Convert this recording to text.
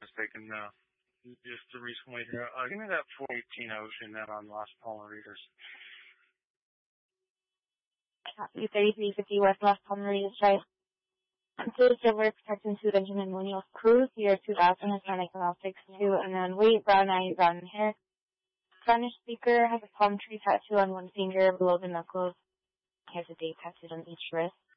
mistaken, just recently here. Give me that 418 Ocean that on Lost Palm Readers. Copy 3350 West Lost Palm Readers Drive. Includes Silver Protection Suit Engine and Munoz Cruise, year 2000, Hispanic Canal 62, and then weight, brown eyes, brown hair. Spanish speaker, has a palm tree tattoo on one finger below the knuckles. He has a date tattooed on each wrist.